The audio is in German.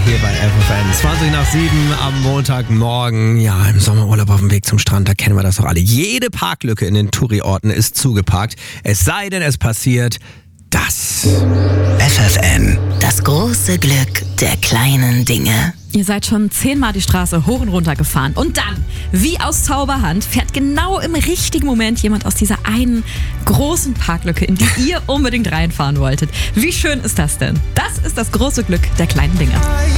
hier bei FFN. 20 nach 7 am Montagmorgen. Ja, im Sommerurlaub auf dem Weg zum Strand, da kennen wir das doch alle. Jede Parklücke in den Touri-Orten ist zugeparkt. Es sei denn, es passiert das. FFN. Das große Glück der kleinen Dinge. Ihr seid schon 10-mal die Straße hoch und runter gefahren und dann, wie aus Zauberhand, fährt genau im richtigen Moment jemand aus dieser einen großen Parklücke, in die ihr unbedingt reinfahren wolltet. Wie schön ist das denn? Das ist das große Glück der kleinen Dinge.